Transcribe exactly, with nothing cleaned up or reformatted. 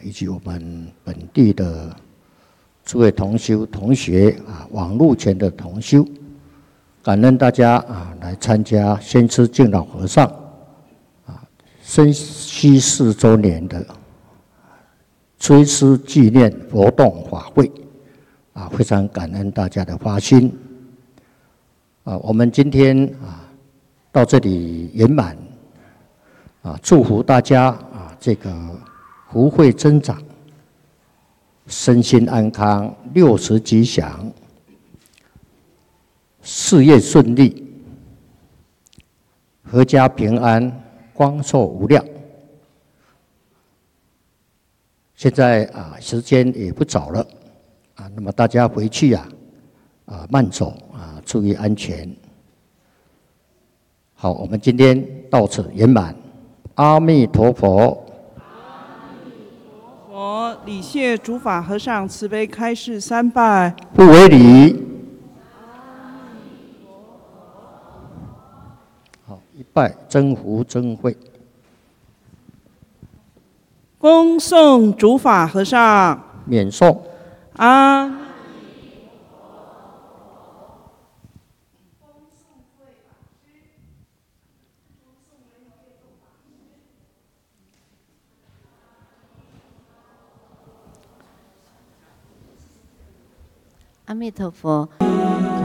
以及我们本地的诸位同修同学啊，网络前的同修，感恩大家啊来参加先知敬老和尚啊生虚四周年的追思纪念活动法会啊，非常感恩大家的发心啊，我们今天啊到这里圆满啊，祝福大家啊这个福慧增长，身心安康，六十吉祥，事业顺利，阖家平安，光寿无量。现在啊，时间也不早了啊，那么大家回去啊，啊慢走啊，注意安全。好，我们今天到此圆满。阿弥陀佛。 佛，礼谢诸法和尚慈悲开示三拜。 不为礼。好，一拜真福真慧。 恭送诸法和尚。 免诵。 阿。 阿弥陀佛。